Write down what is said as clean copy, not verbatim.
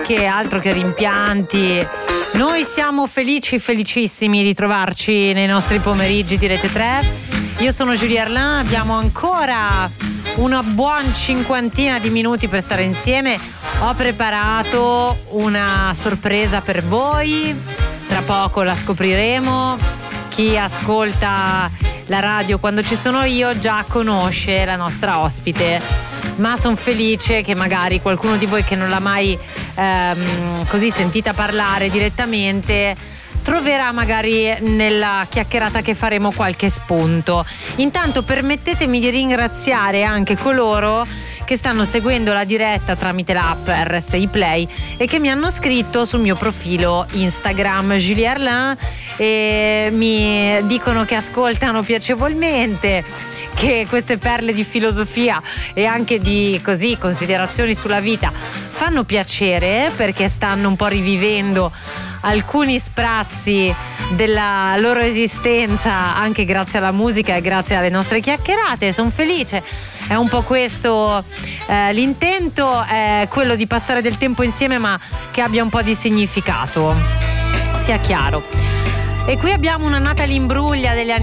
che altro che rimpianti. Noi siamo felicissimi di trovarci nei nostri pomeriggi di Rete 3. Io sono Julie Arlin, abbiamo ancora una buona cinquantina di minuti per stare insieme. Ho preparato una sorpresa per voi, tra poco la scopriremo. Chi ascolta la radio quando ci sono io già conosce la nostra ospite, ma sono felice che magari qualcuno di voi che non l'ha mai così sentita parlare direttamente troverà magari nella chiacchierata che faremo qualche spunto. Intanto permettetemi di ringraziare anche coloro che stanno seguendo la diretta tramite l'app RSI Play e che mi hanno scritto sul mio profilo Instagram Julie Arlin e mi dicono che ascoltano piacevolmente, che queste perle di filosofia e anche di così considerazioni sulla vita fanno piacere, perché stanno un po' rivivendo alcuni sprazzi della loro esistenza anche grazie alla musica e grazie alle nostre chiacchierate. Sono felice, è un po' questo l'intento, è quello di passare del tempo insieme ma che abbia un po' di significato, sia chiaro. E qui abbiamo una Natalie Imbruglia degli anni